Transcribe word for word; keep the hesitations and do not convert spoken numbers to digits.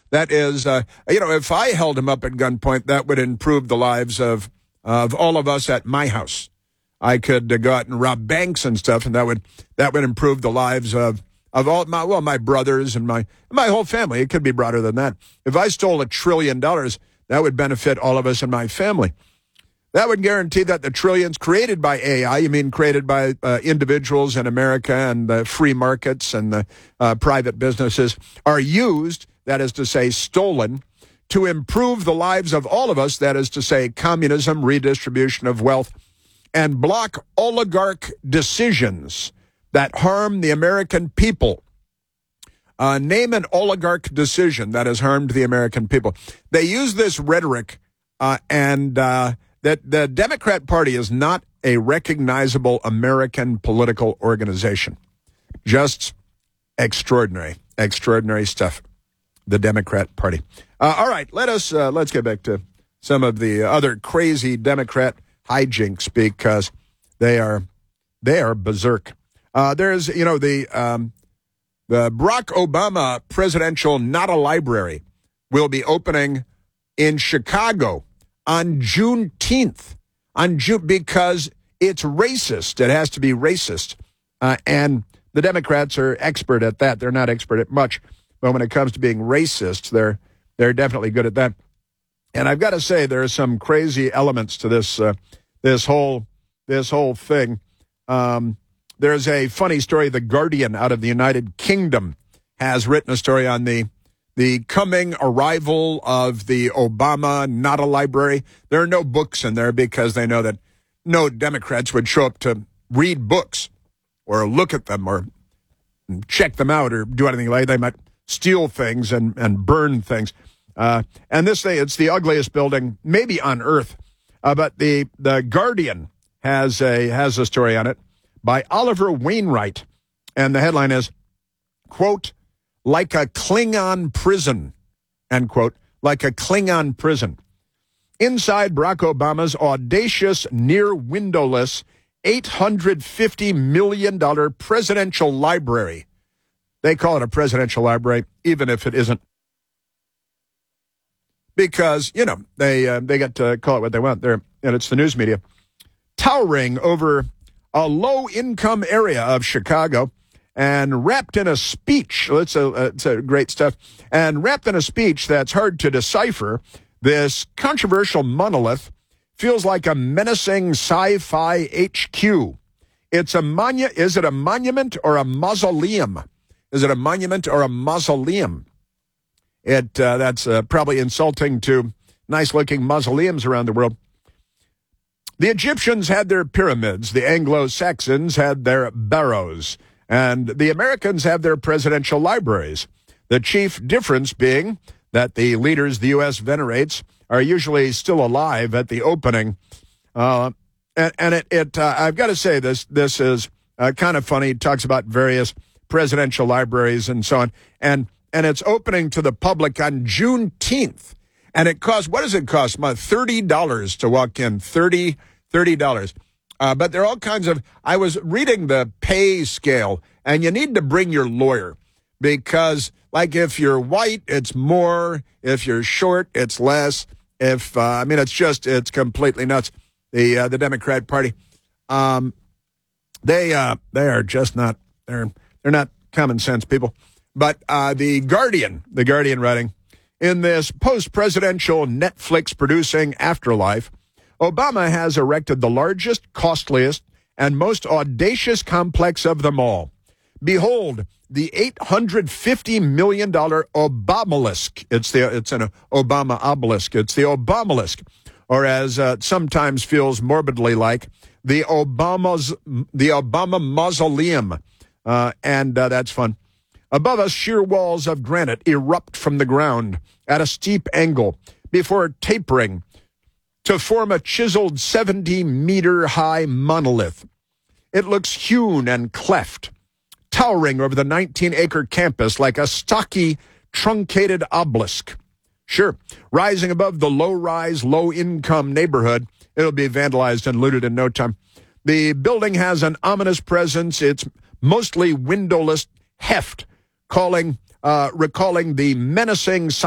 That is, uh, you know, if I held him up at gunpoint, that would improve the lives of of all of us at my house. I could uh, go out and rob banks and stuff, and that would that would improve the lives of of all my well, my brothers and my my whole family. It could be broader than that. If I stole a trillion dollars, that would benefit all of us and my family. That would guarantee that the trillions created by A I, you mean created by uh, individuals in America and the free markets and the uh, private businesses, are used, that is to say, stolen, to improve the lives of all of us, that is to say, communism, redistribution of wealth, and block oligarch decisions that harm the American people. Uh, name an oligarch decision that has harmed the American people. They use this rhetoric uh, and... Uh, that the Democrat Party is not a recognizable American political organization. Just extraordinary, extraordinary stuff, the Democrat Party. Uh, all right, let us, uh, let's get back to some of the other crazy Democrat hijinks because they are, they are berserk. Uh, there's, you know, the, um, the Barack Obama Presidential Not a Library will be opening in Chicago on Juneteenth, on June, because it's racist. It has to be racist. Uh, and the Democrats are expert at that. They're not expert at much. But when it comes to being racist, they're they're definitely good at that. And I've got to say, there are some crazy elements to this uh, this whole this whole thing. Um, there's a funny story. The Guardian out of the United Kingdom has written a story on the The coming arrival of the Obama Not a Library. There are no books in there because they know that no Democrats would show up to read books or look at them or check them out or do anything like that. They might steal things and, and burn things. Uh, and this thing, it's the ugliest building maybe on earth. Uh, but the, the Guardian has a, has a story on it by Oliver Wainwright. And the headline is, quote, like a Klingon prison, end quote, like a Klingon prison. Inside Barack Obama's audacious, near-windowless, eight hundred fifty million dollars presidential library. They call it a presidential library, even if it isn't. Because, you know, they uh, they get to call it what they want. They're, and it's the news media. Towering over a low-income area of Chicago, and wrapped in a speech, it's a, it's a great stuff, and wrapped in a speech that's hard to decipher, this controversial monolith feels like a menacing sci-fi H Q. It's a monu- Is it a monument or a mausoleum? Is it a monument or a mausoleum? It uh, That's uh, probably insulting to nice-looking mausoleums around the world. The Egyptians had their pyramids. The Anglo-Saxons had their barrows. And the Americans have their presidential libraries. The chief difference being that the leaders the U S venerates are usually still alive at the opening. Uh, and, and it, it uh, I've got to say, this this is uh, kind of funny. It talks about various presidential libraries and so on. And and it's opening to the public on Juneteenth. And it costs, what does it cost? thirty dollars to walk in, thirty dollars. Uh, but there are all kinds of, I was reading the pay scale, and you need to bring your lawyer because, like, if you're white, it's more. If you're short, it's less. If, uh, I mean, it's just, it's completely nuts. The uh, the Democrat Party, um, they uh, they are just not, they're, they're not common sense people. But uh, the Guardian, the Guardian writing, in this post-presidential Netflix-producing afterlife, Obama has erected the largest, costliest, and most audacious complex of them all. Behold, the eight hundred fifty million dollars Obamalisk. It's the it's an Obama obelisk. It's the Obamalisk, or as uh, sometimes feels morbidly like, the Obama's the Obama Mausoleum, uh, and uh, that's fun. Above us, sheer walls of granite erupt from the ground at a steep angle before tapering to form a chiseled seventy-meter-high monolith. It looks hewn and cleft, towering over the nineteen-acre campus like a stocky, truncated obelisk. Sure, rising above the low-rise, low-income neighborhood, it'll be vandalized and looted in no time. The building has an ominous presence. It's mostly windowless heft, calling, uh, recalling the menacing